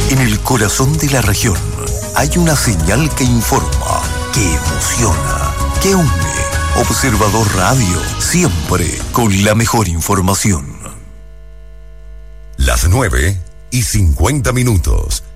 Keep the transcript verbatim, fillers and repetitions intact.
En el corazón de la región hay una señal que informa, que emociona, que une. Observador Radio, siempre con la mejor información. Las nueve y cincuenta minutos.